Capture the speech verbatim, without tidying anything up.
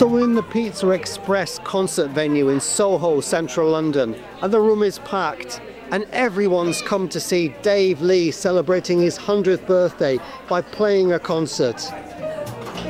So we're in the Pizza Express concert venue in Soho, central London, and the room is packed. And everyone's come to see Dave Lee celebrating his hundredth birthday by playing a concert.